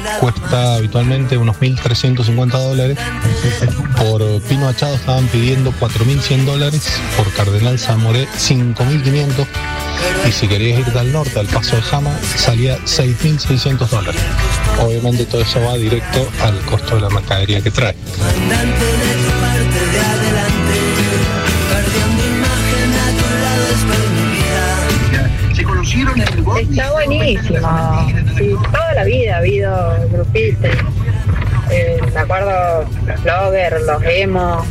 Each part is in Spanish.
cuesta habitualmente unos $1.350. Por pino achado estaban pidiendo $4.100, por cardenal Zamoré $5.500, y si querías irte al norte, al Paso de Jama, salía $6.600. Obviamente todo eso va directo al costo de la mercadería que trae. Está buenísimo. Sí, toda la vida ha habido grupitos. Me acuerdo los bloggers, los emo.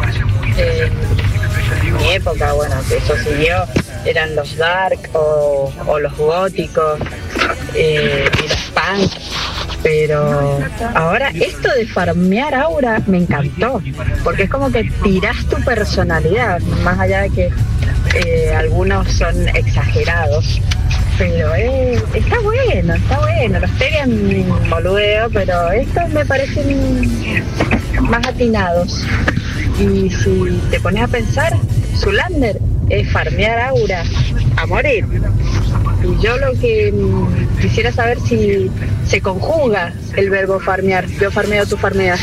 En mi época, bueno, que eso siguió, eran los dark o los góticos y los punk. Pero ahora esto de farmear aura me encantó, porque es como que tirás tu personalidad, más allá de que algunos son exagerados. Pero está bueno, los pegan boludeo, pero estos me parecen más atinados. Y si te pones a pensar, Zoolander es farmear aura a morir. Y yo lo que quisiera saber si se conjuga el verbo farmear. Yo farmeo, tú farmeas.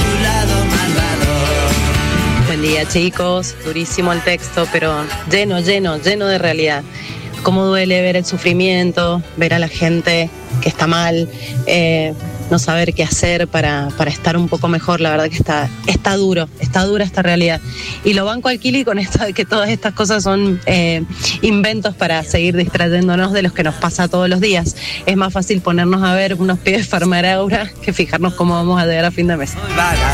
Buen día, chicos. Durísimo el texto, pero lleno de realidad. Cómo duele ver el sufrimiento, ver a la gente que está mal, no saber qué hacer para estar un poco mejor. La verdad que está dura esta realidad. Y lo banco al Kili con esto de que todas estas cosas son inventos para seguir distrayéndonos de los que nos pasa todos los días. Es más fácil ponernos a ver unos pibes farmar aura que fijarnos cómo vamos a llegar a fin de mes.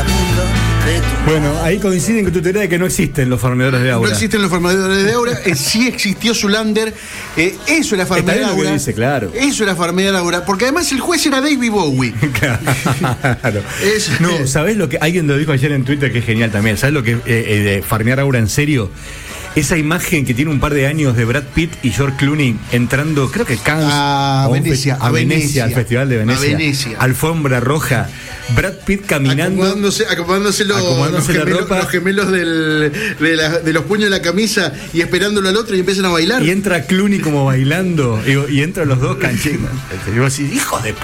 Bueno, ahí coinciden con tu teoría de que no existen los farmeadores de aura. No existen los farmeadores de aura. Sí existió Zoolander. Eso era farmear aura. Dice, claro. Eso era farmear aura. Porque además el juez era David Bowie. Claro. No, ¿sabés lo que alguien lo dijo ayer en Twitter que es genial también? ¿Sabés lo que de farmear aura en serio? Esa imagen que tiene un par de años de Brad Pitt y George Clooney entrando, creo que Cannes, a Venecia, al Festival de Venecia. Alfombra roja. Brad Pitt caminando, acomodándose los gemelos de los puños de la camisa y esperándolo al otro y empiezan a bailar. Y entra Clooney como bailando y entran los dos cancheros. Y vos decís, hijos de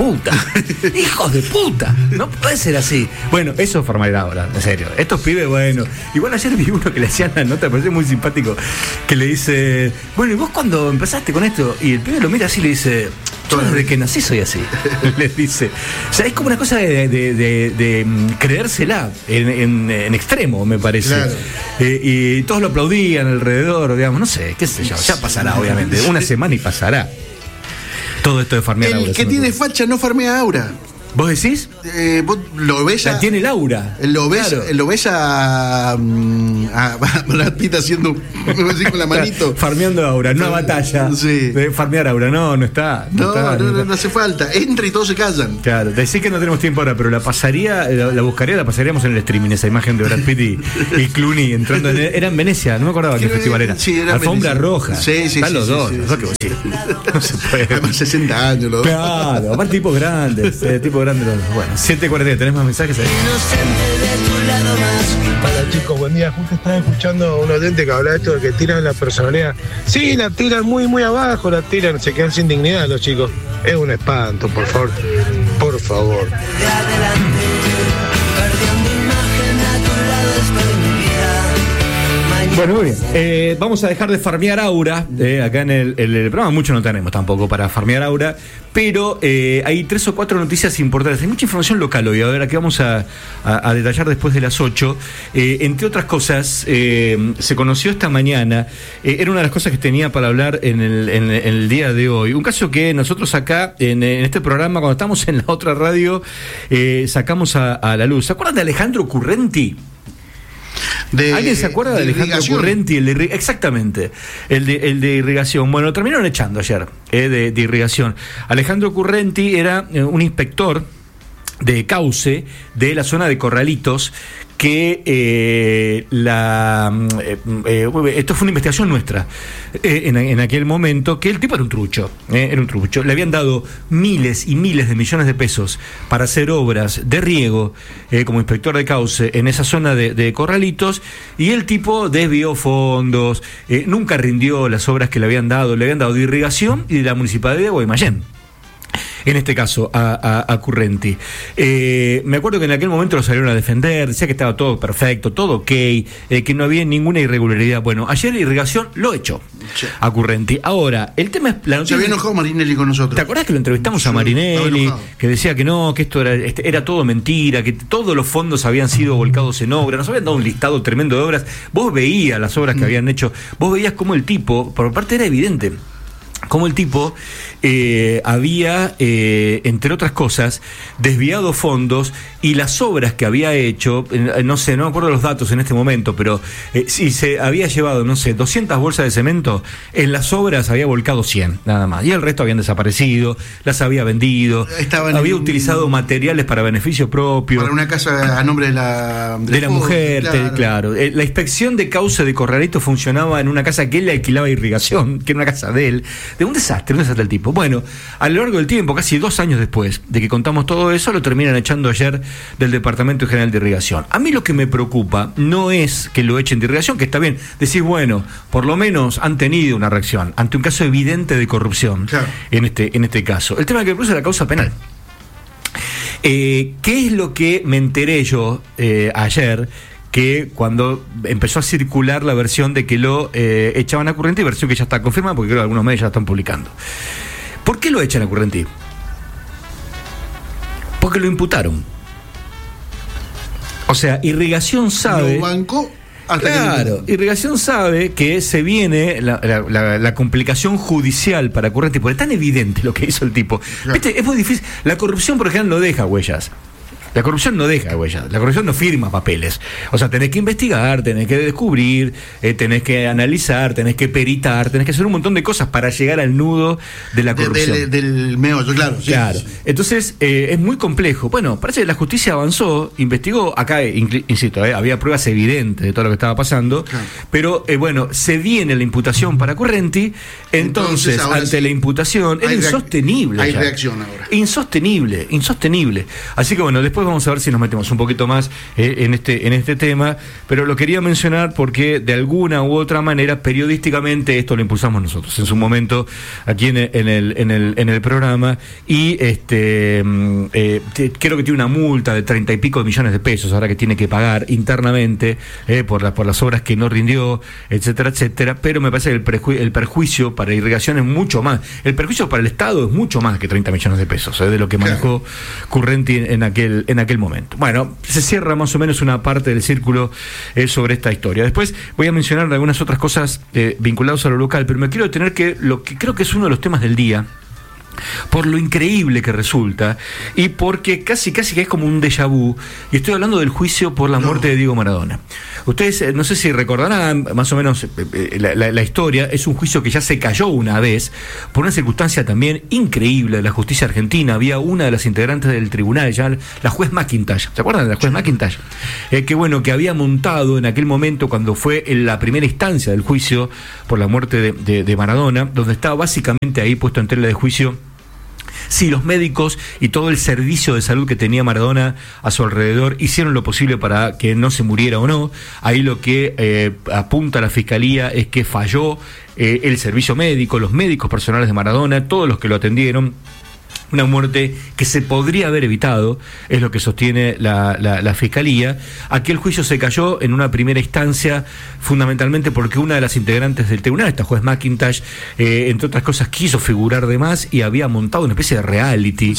puta, no puede ser así. Bueno, eso es farmear ahora, en serio. Estos pibes, bueno, igual ayer vi uno que le hacían la nota, me parece muy simpático, que le dice, bueno, ¿y vos cuando empezaste con esto? Y el pibe lo mira así y le dice, yo desde que nací soy así. Le dice, o sea, es como una cosa de creérsela en extremo, me parece. Claro. Y todos lo aplaudían alrededor, digamos, no sé, qué sé yo, ya pasará, obviamente, una semana y pasará. Todo esto de farmear aura. El que tiene facha no farmea aura. ¿Vos decís? Vos lo ves ya. Tiene Laura. Lo ves a Brad Pitt haciendo así con la manito. Farmeando aura, no batalla. Sí. De farmear aura, no está. No hace falta. Entra y todos se callan. Claro, decís que no tenemos tiempo ahora, pero la pasaríamos en el streaming, esa imagen de Brad Pitt y Clooney entrando era en Venecia, no me acordaba qué festival era. Sí, era Alfombra roja. Sí. Están los dos. No se puede. Además 60 años los dos. Claro, aparte tipos grandes, Bueno, 7:40, ¿tenés más mensajes ahí? Hola chicos, buen día. Justo estaba escuchando a un oyente que hablaba de esto de que tiran la personalidad. Sí, la tiran muy abajo, se quedan sin dignidad los chicos. Es un espanto, por favor. Por favor. Bueno, muy bien. Vamos a dejar de farmear aura. Acá en el programa mucho no tenemos tampoco para farmear aura, pero hay 3 o 4 noticias importantes. Hay mucha información local hoy. A ver, aquí vamos a detallar después de las 8. Entre otras cosas, se conoció esta mañana, era una de las cosas que tenía para hablar en el día de hoy. Un caso que nosotros acá, en este programa, cuando estamos en la otra radio, sacamos a la luz. ¿Se acuerdan de Alejandro Currenti? ¿Alguien se acuerda de Alejandro Currenti? Exactamente, el de irrigación. Bueno, lo terminaron echando ayer, de irrigación. Alejandro Currenti era un inspector de cauce de la zona de Corralitos, que esto fue una investigación nuestra en aquel momento, que el tipo era un trucho, le habían dado miles y miles de millones de pesos para hacer obras de riego como inspector de cauce en esa zona de Corralitos, y el tipo desvió fondos, nunca rindió las obras que le habían dado de irrigación y de la municipalidad de Guaymallén. en este caso a Currenti. Me acuerdo que en aquel momento lo salieron a defender, decía que estaba todo perfecto, todo ok, que no había ninguna irregularidad. Bueno, ayer Irrigación lo echó a Currenti. Ahora, el tema es la noticia. Se había enojado Marinelli con nosotros. ¿Te acordás que lo entrevistamos a Marinelli? Que decía que no, que esto era todo mentira, que todos los fondos habían sido volcados en obras, nos habían dado un listado tremendo de obras. Vos veías las obras que habían hecho, vos veías cómo el tipo, por parte era evidente, como el tipo había, entre otras cosas, desviado fondos, y las obras que había hecho, no me acuerdo los datos en este momento, pero si se había llevado, 200 bolsas de cemento, en las obras había volcado 100, nada más, y el resto habían desaparecido, las había vendido, había utilizado materiales para beneficio propio. Para una casa a nombre de la mujer, claro. La inspección de cauce de Corralito funcionaba en una casa que él le alquilaba Irrigación, que era una casa de él, de un desastre el tipo. Bueno, a lo largo del tiempo, casi 2 años después de que contamos todo eso, lo terminan echando ayer del Departamento General de Irrigación. A mí lo que me preocupa no es que lo echen de Irrigación, que está bien, decís, bueno, por lo menos han tenido una reacción ante un caso evidente de corrupción, claro, en este caso. El tema que produce la causa penal. ¿Qué es lo que me enteré yo ayer? Que cuando empezó a circular la versión de que lo echaban a Currenti, versión que ya está confirmada, porque creo que algunos medios ya la están publicando. ¿Por qué lo echan a Currenti? Porque lo imputaron. O sea, Irrigación sabe... Lo bancó hasta claro, Irrigación sabe que se viene la complicación judicial para Currenti, porque es tan evidente lo que hizo el tipo. Claro. ¿Viste? Es muy difícil. La corrupción, por ejemplo, no deja huellas. La corrupción no deja huellas, la corrupción no firma papeles. O sea, tenés que investigar, tenés que descubrir, tenés que analizar, tenés que peritar, tenés que hacer un montón de cosas para llegar al nudo de la corrupción. Del meollo, claro. Sí, claro. Sí. Entonces, es muy complejo. Bueno, parece que la justicia avanzó, investigó, acá, insisto, había pruebas evidentes de todo lo que estaba pasando, claro, pero bueno, se viene la imputación para Currenti, entonces ante la imputación, era insostenible. Hay reacción ahora. Insostenible. Así que bueno, después vamos a ver si nos metemos un poquito más en este tema, pero lo quería mencionar porque de alguna u otra manera periodísticamente esto lo impulsamos nosotros en su momento aquí en el programa, y creo que tiene una multa de 30 y pico de millones de pesos ahora que tiene que pagar internamente por las obras que no rindió, etcétera, pero me parece que el perjuicio para Irrigación es mucho más, el perjuicio para el Estado es mucho más que 30 millones de pesos, de lo que manejó Currenti en aquel momento. Bueno, se cierra más o menos una parte del círculo sobre esta historia. Después voy a mencionar algunas otras cosas vinculadas a lo local, pero me quiero detener que lo que creo que es uno de los temas del día, por lo increíble que resulta y porque casi que es como un déjà vu, y estoy hablando del juicio por la muerte de Diego Maradona. Ustedes no sé si recordarán más o menos la historia. Es un juicio que ya se cayó una vez por una circunstancia también increíble de la justicia argentina. Había una de las integrantes del tribunal, ya la juez McIntyre, ¿se acuerdan de la juez McIntyre? Que había montado en aquel momento cuando fue en la primera instancia del juicio por la muerte de Maradona, donde estaba básicamente ahí puesto en tela de juicio si los médicos y todo el servicio de salud que tenía Maradona a su alrededor hicieron lo posible para que no se muriera o no. Ahí lo que apunta la Fiscalía es que falló el servicio médico, los médicos personales de Maradona, todos los que lo atendieron. Una muerte que se podría haber evitado, es lo que sostiene la Fiscalía. Aquel juicio se cayó en una primera instancia fundamentalmente porque una de las integrantes del tribunal, esta juez McIntyre, entre otras cosas quiso figurar de más y había montado una especie de reality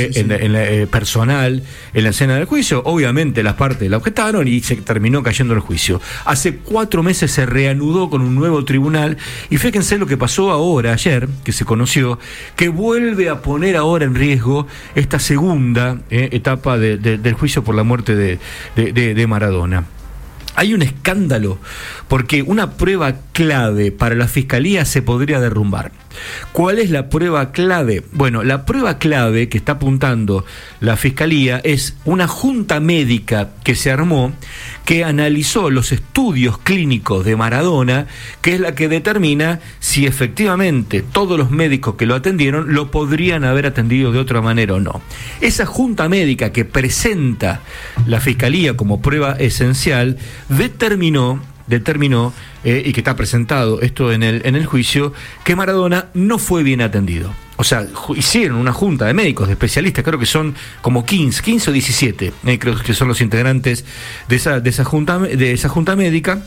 personal en la escena del juicio. Obviamente las partes la objetaron y se terminó cayendo el juicio. Hace 4 meses se reanudó con un nuevo tribunal y fíjense lo que pasó ahora, ayer, que se conoció, que vuelve a poner ahora en riesgo esta segunda etapa del juicio por la muerte de Maradona. Hay un escándalo porque una prueba clave para la Fiscalía se podría derrumbar. ¿Cuál es la prueba clave? Bueno, la prueba clave que está apuntando la Fiscalía es una junta médica que se armó, que analizó los estudios clínicos de Maradona, que es la que determina si efectivamente todos los médicos que lo atendieron lo podrían haber atendido de otra manera o no. Esa junta médica que presenta la Fiscalía como prueba esencial determinó determinó, y que está presentado esto en el juicio, que Maradona no fue bien atendido. O sea, hicieron una junta de médicos, de especialistas, creo que son como 15 o 17, creo que son los integrantes de esa junta médica,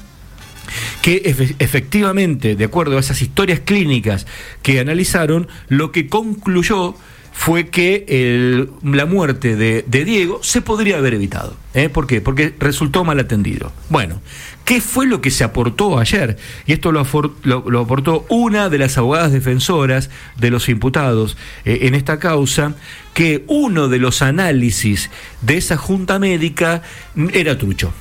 que efectivamente, de acuerdo a esas historias clínicas que analizaron, lo que concluyó fue que la muerte de Diego se podría haber evitado. ¿Por qué? Porque resultó mal atendido. Bueno, ¿qué fue lo que se aportó ayer? Y esto lo aportó una de las abogadas defensoras de los imputados en esta causa, que uno de los análisis de esa junta médica era trucho.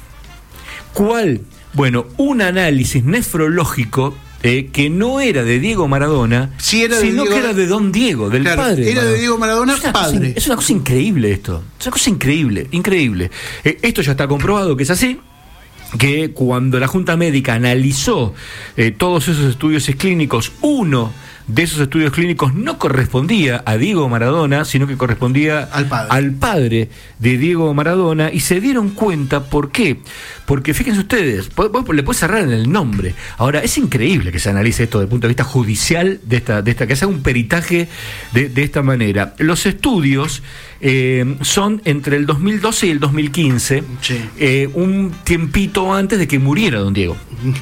¿Cuál? Bueno, un análisis nefrológico que no era de Diego Maradona, sino que era de Don Diego, del padre. Era de Diego Maradona, padre. Es una cosa increíble esto. Es una cosa increíble. Esto ya está comprobado que es así, que cuando la Junta Médica analizó todos esos estudios clínicos, uno de esos estudios clínicos no correspondía a Diego Maradona, sino que correspondía al padre de Diego Maradona, y se dieron cuenta. ¿Por qué? Porque fíjense ustedes, le puedes cerrar en el nombre. Ahora, es increíble que se analice esto desde el punto de vista judicial, de esta que se haga un peritaje de esta manera. Los estudios son entre el 2012 y el 2015, sí. Un tiempito antes de que muriera Don Diego.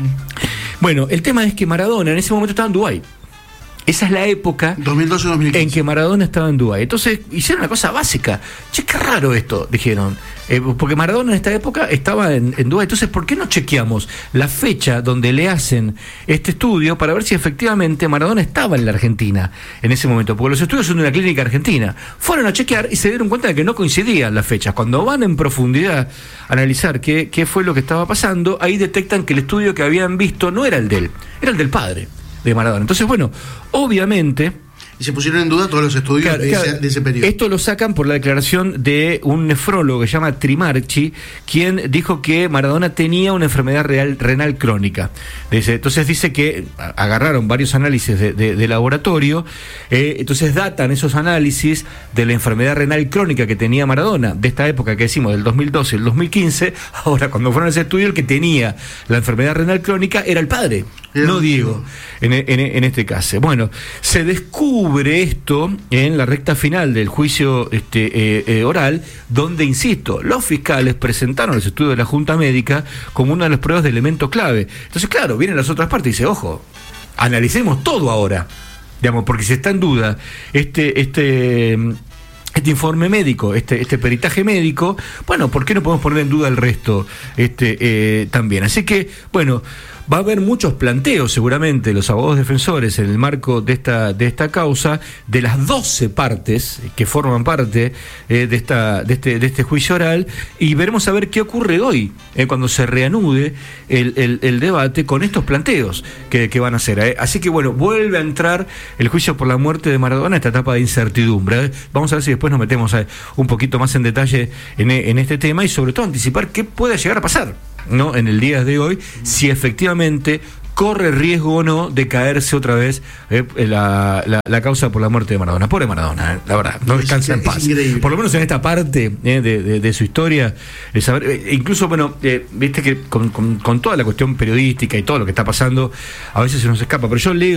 Bueno, el tema es que Maradona en ese momento estaba en Dubái. Esa es la época 2012-2015 en que Maradona estaba en Dubái. Entonces hicieron una cosa básica. Che, qué raro esto, dijeron. Porque Maradona en esta época estaba en Dubái. Entonces, ¿por qué no chequeamos la fecha donde le hacen este estudio para ver si efectivamente Maradona estaba en la Argentina en ese momento? Porque los estudios son de una clínica argentina. Fueron a chequear y se dieron cuenta de que no coincidían las fechas. Cuando van en profundidad a analizar qué fue lo que estaba pasando, ahí detectan que el estudio que habían visto no era el de él, era el del padre de Maradona. Entonces, bueno, obviamente... Y se pusieron en duda todos los estudios de ese periodo. Esto lo sacan por la declaración de un nefrólogo que se llama Trimarchi, quien dijo que Maradona tenía una enfermedad renal crónica. Entonces dice que agarraron varios análisis de laboratorio, entonces datan esos análisis de la enfermedad renal crónica que tenía Maradona, de esta época que decimos, del 2012 y el 2015. Ahora, cuando fueron a ese estudio, el que tenía la enfermedad renal crónica era el padre, no Diego, en este caso. Bueno, se descubre esto en la recta final del juicio oral, donde, insisto, los fiscales presentaron los estudios de la Junta Médica como una de las pruebas de elemento clave. Entonces, claro, vienen las otras partes y dice, ojo, analicemos todo ahora, digamos, porque si está en duda este informe médico, este peritaje médico, bueno, ¿por qué no podemos poner en duda el resto también? Así que, bueno, va a haber muchos planteos seguramente los abogados defensores en el marco de esta causa, de las 12 partes que forman parte de este juicio oral, y veremos a ver qué ocurre hoy, cuando se reanude el debate con estos planteos que van a hacer. Así que bueno, vuelve a entrar el juicio por la muerte de Maradona, esta etapa de incertidumbre. Vamos a ver si después nos metemos un poquito más en detalle en este tema, y sobre todo anticipar qué puede llegar a pasar, ¿no?, en el día de hoy, si efectivamente corre riesgo o no de caerse otra vez la causa por la muerte de Maradona. Pobre Maradona, la verdad, no descansa en paz. Por lo menos en esta parte de su historia, saber, incluso, bueno, viste que con toda la cuestión periodística y todo lo que está pasando, a veces se nos escapa, pero yo leo